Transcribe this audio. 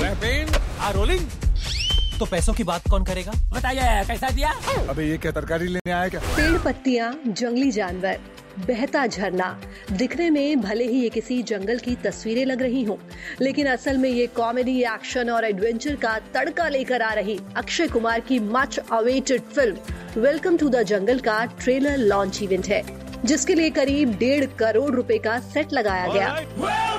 Rolling. तो पैसों की बात कौन करेगा? बताइए कैसा दिया? अबे ये क्या तरकारी लेने आया क्या? पेड़ पत्तियां, जंगली जानवर, बहता झरना, दिखने में भले ही ये किसी जंगल की तस्वीरें लग रही हों, लेकिन असल में ये कॉमेडी, एक्शन और एडवेंचर का तड़का लेकर आ रही अक्षय कुमार की much awaited film welcome to the jungle का ट्रेलर लॉन्च इवेंट है, जिसके लिए करीब 1.5 करोड़ रुपए का सेट लगाया गया।